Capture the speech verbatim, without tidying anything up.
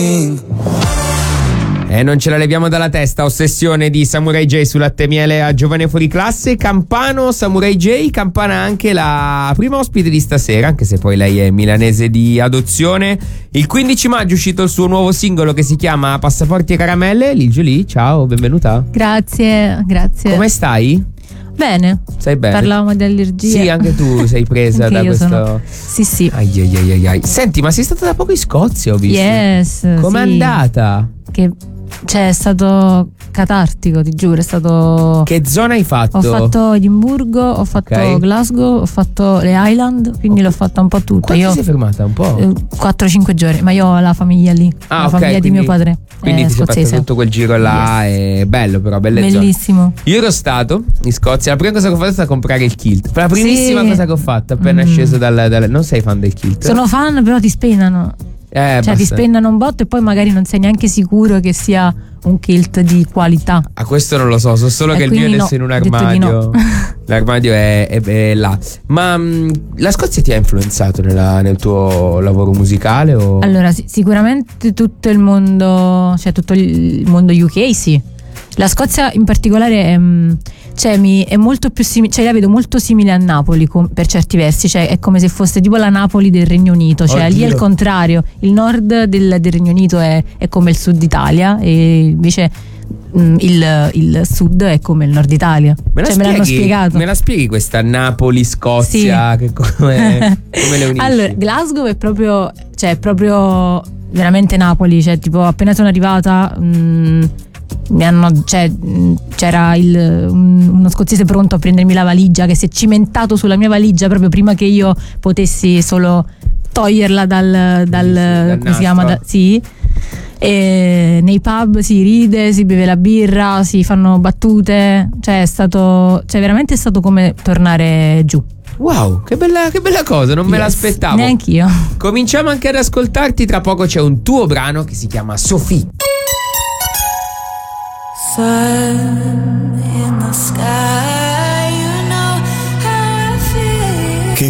E non ce la leviamo dalla testa, ossessione di Samurai J su Latte e Miele a Giovane Fuori Classe. Campano, Samurai J, Campana anche la prima ospite di stasera, anche se poi lei è milanese di adozione. Il quindici maggio è uscito il suo nuovo singolo che si chiama Passaporti e Caramelle. Lil Jolie, ciao, benvenuta. Grazie, grazie. Come stai? Bene. Stai bene? Parlavamo di allergie. Sì, anche tu sei presa da questo. Sono... Sì, sì. Ai, ai, ai, ai, ai. Senti, ma sei stata da poco in Scozia, ho visto. Yes. Com'è sì. andata? Che cioè è stato catartico, ti giuro, è stato. Che zona hai fatto? Ho fatto Edimburgo, ho fatto Okay. Glasgow, ho fatto le Highland, quindi Ok. l'ho fatta un po' tutta. Quanto Io sei fermata? Un po'? quattro cinque giorni, ma io ho la famiglia lì, Ah, la ok, famiglia di quindi- mio padre. Quindi è ti sei fatto scozzese. tutto quel giro là. È bello, però, belle zone. Bellissimo. Io ero stato in Scozia. La prima cosa che ho fatto è stata comprare il kilt. La primissima Sì. cosa che ho fatto appena Mm. sceso dal, dal- Non sei fan del kilt? Sono fan, però ti spennano. Eh, Cioè ti basta. spennano un botto e poi magari non sei neanche sicuro che sia un kilt di qualità. Ah, questo non lo so, so solo E che il mio quindi adesso no, in un ho detto di armadio. no. L'armadio è, è- è là. Ma mh, la Scozia ti ha influenzato nella- nel tuo lavoro musicale? O... Allora, sì, sicuramente tutto il mondo, cioè tutto il mondo U K, sì. La Scozia in particolare è, mm, cioè, mi, è molto più simile, cioè la vedo molto simile a Napoli com- per certi versi, cioè è come se fosse tipo la Napoli del Regno Unito, cioè Oddio. lì è il contrario, il nord del, del Regno Unito è, è come il sud Italia e invece mm, il, il sud è come il nord Italia. Me la Cioè me l'hanno spieghi- spiegato. Me la spieghi questa Napoli-Scozia? Che come, come le unisci? Allora, Glasgow è proprio, cioè, è proprio veramente Napoli. Cioè, tipo, appena sono arrivata, mh, mi hanno, cioè, mh, c'era il, un- uno scozzese pronto a prendermi la valigia che si è cimentato sulla mia valigia proprio prima che io potessi solo toglierla dal, dal, dal come si chiama? nastro. Da- sì. E nei pub si ride, si beve la birra, si fanno battute. Cioè, è stato, cioè, veramente è stato come tornare giù. Wow, che bella, che bella cosa, non me Yes, l'aspettavo. Neanch'io. Cominciamo anche ad ascoltarti, tra poco c'è un tuo brano che si chiama Sophie. Sun in the sky.